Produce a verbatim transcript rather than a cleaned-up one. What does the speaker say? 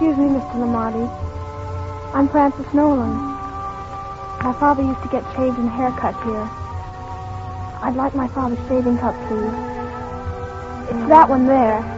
Excuse me, Mister Lamarty. I'm Frances Nolan. My father used to get shaved and haircut here. I'd like my father's shaving cup, please. It's that one there.